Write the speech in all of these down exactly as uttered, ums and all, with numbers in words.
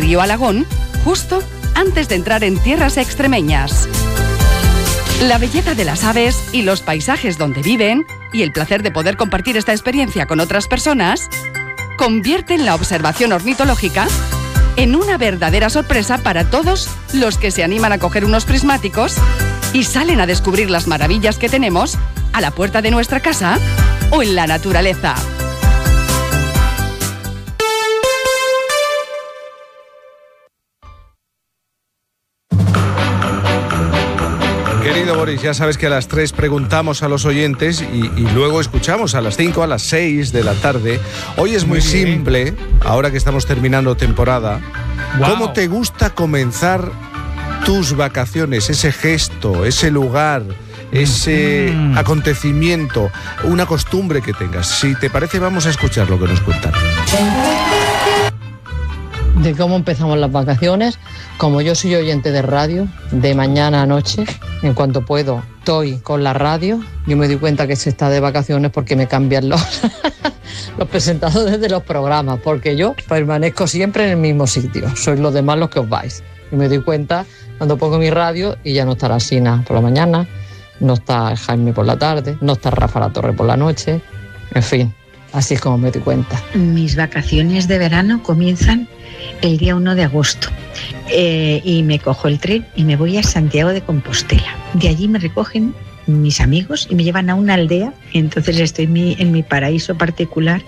río Alagón, justo antes de entrar en tierras extremeñas. La belleza de las aves y los paisajes donde viven, y el placer de poder compartir esta experiencia con otras personas, convierten la observación ornitológica en una verdadera sorpresa para todos los que se animan a coger unos prismáticos y salen a descubrir las maravillas que tenemos a la puerta de nuestra casa o en la naturaleza. Querido Boris, ya sabes que a las tres preguntamos a los oyentes y, y luego escuchamos a las cinco, a las seis de la tarde. Hoy es muy, muy simple, ahora que estamos terminando temporada. Wow. ¿Cómo te gusta comenzar tus vacaciones? Ese gesto, ese lugar, ese mm. acontecimiento, una costumbre que tengas. Si te parece, vamos a escuchar lo que nos cuentan. De cómo empezamos las vacaciones. Como yo soy oyente de radio, de mañana a noche, en cuanto puedo, estoy con la radio. Yo me doy cuenta que se está de vacaciones porque me cambian los, los presentadores de los programas, porque yo permanezco siempre en el mismo sitio. Sois los demás los que os vais. Y me doy cuenta cuando pongo mi radio y ya no está la Sina por la mañana, no está Jaime por la tarde, no está Rafa La Torre por la noche, en fin, así es como me doy cuenta. Mis vacaciones de verano comienzan el día uno de agosto eh, y me cojo el tren y me voy a Santiago de Compostela. De allí me recogen mis amigos y me llevan a una aldea, y entonces estoy en mi, en mi paraíso particular,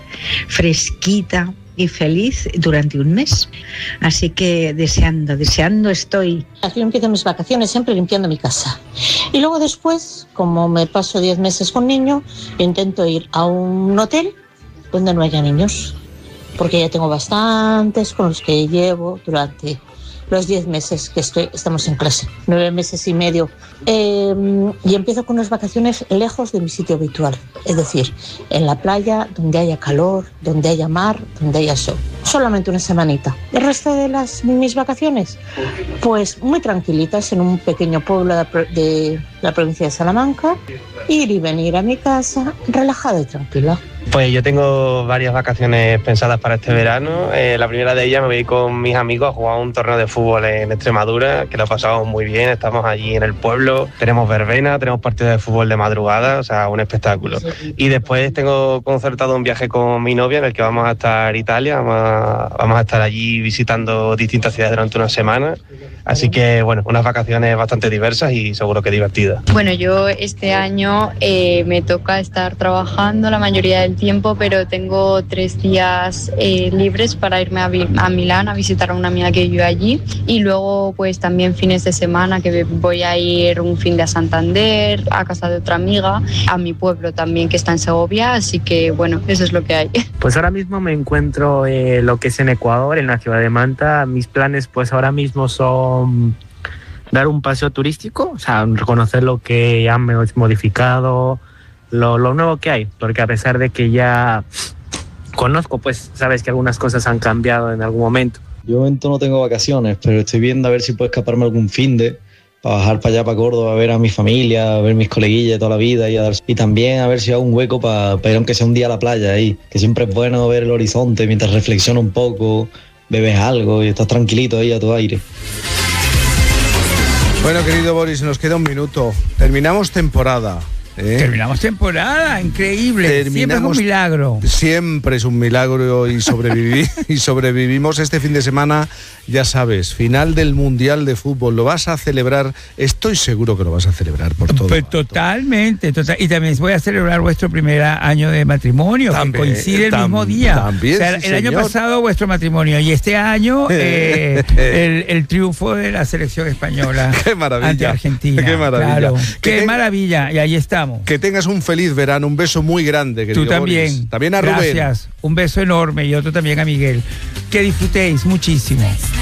fresquita y feliz durante un mes. Así que deseando, deseando estoy. Yo empiezo mis vacaciones siempre limpiando mi casa. Y luego después, como me paso diez meses con niño, intento ir a un hotel donde no haya niños, porque ya tengo bastantes con los que llevo durante los diez meses que estoy, estamos en clase, nueve meses y medio. Eh, y empiezo con unas vacaciones lejos de mi sitio habitual, es decir, en la playa, donde haya calor, donde haya mar, donde haya sol. Solamente una semanita. El resto de las mis vacaciones, pues muy tranquilitas, en un pequeño pueblo de, de la provincia de Salamanca, ir y venir a mi casa relajada y tranquila. Pues yo tengo varias vacaciones pensadas para este verano. Eh, la primera de ellas me voy con mis amigos a jugar un torneo de fútbol en Extremadura, que lo pasamos muy bien. Estamos allí en el pueblo, tenemos verbena, tenemos partidos de fútbol de madrugada, o sea, un espectáculo. Y después tengo concertado un viaje con mi novia en el que vamos a estar en Italia, vamos a, vamos a estar allí visitando distintas ciudades durante una semana. Así que, bueno, unas vacaciones bastante diversas y seguro que divertidas. Bueno, yo este año eh, me toca estar trabajando la mayoría del tiempo, pero tengo tres días eh, libres para irme a, a Milán a visitar a una amiga que vive allí, y luego pues también fines de semana que voy a ir un fin de a Santander, a casa de otra amiga, a mi pueblo también que está en Segovia, así que bueno, eso es lo que hay. Pues ahora mismo me encuentro eh, lo que es en Ecuador, en la ciudad de Manta. Mis planes pues ahora mismo son dar un paseo turístico, o sea, reconocer lo que han modificado, Lo, lo nuevo que hay, porque a pesar de que ya conozco, pues sabes que algunas cosas han cambiado en algún momento. Yo de momento no tengo vacaciones, pero estoy viendo a ver si puedo escaparme algún finde para bajar para allá, para Córdoba, a ver a mi familia, a ver mis coleguillas de toda la vida y, a dar, y también a ver si hago un hueco para, para ir aunque sea un día a la playa ahí, que siempre es bueno ver el horizonte mientras reflexiona un poco, bebes algo y estás tranquilito ahí a tu aire. Bueno, querido Boris, nos queda un minuto. Terminamos temporada. ¿Eh? Terminamos temporada, increíble. Terminamos, siempre es un milagro. Siempre es un milagro y, sobreviví, y sobrevivimos este fin de semana, ya sabes, final del Mundial de Fútbol. ¿Lo vas a celebrar? Estoy seguro que lo vas a celebrar por todo. Pues totalmente, total. Y también voy a celebrar vuestro primer año de matrimonio, también, que coincide el tam, mismo día. También, o sea, sí, el año señor. pasado vuestro matrimonio y este año eh, el, el triunfo de la selección española. Qué maravilla. Ante Argentina. Qué maravilla. Claro. Qué Qué ten... maravilla. Y ahí estamos. Que tengas un feliz verano, un beso muy grande, querido Tú también. Boris. También a Rubén. Gracias. Un beso enorme y otro también a Miguel. Que disfrutéis muchísimo.